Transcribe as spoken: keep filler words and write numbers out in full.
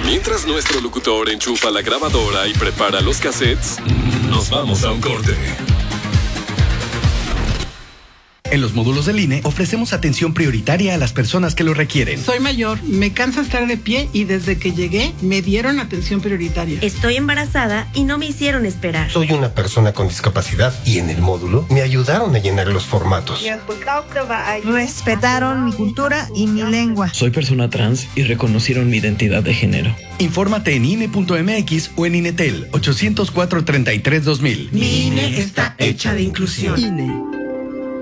Mientras nuestro locutor enchufa la grabadora y prepara los cassettes, nos vamos a un corte. En los módulos del I N E ofrecemos atención prioritaria a las personas que lo requieren. Soy mayor, me cansa estar de pie y desde que llegué me dieron atención prioritaria. Estoy embarazada y no me hicieron esperar. Soy una persona con discapacidad y en el módulo me ayudaron a llenar los formatos. Respetaron mi cultura y mi lengua. Soy persona trans y reconocieron mi identidad de género. Infórmate en I N E punto M X o en INETEL ochocientos cuatro, treinta y tres, dos mil. Mi I N E está hecha de inclusión. I N E.